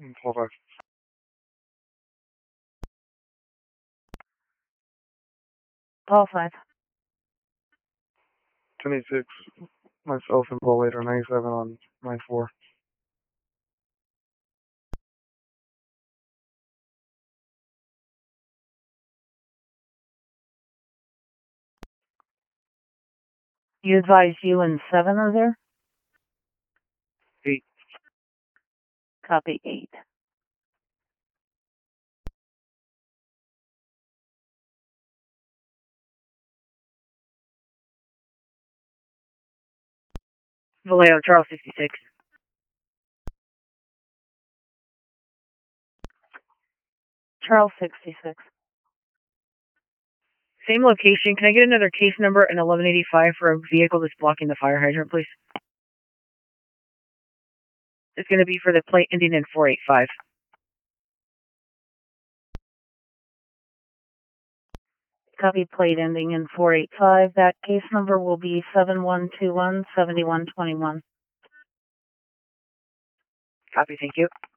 Hold on. 5. 26. Myself and Paul later. 97 on 9-4. You advise you and 7 are there? 8. Copy 8. Vallejo, Charles 66. Charles 66. Same location. Can I get another case number and 1185 for a vehicle that's blocking the fire hydrant, please? It's going to be for the plate ending in 485. Copy plate ending in 485. That case number will be 7121-7121. Copy, thank you.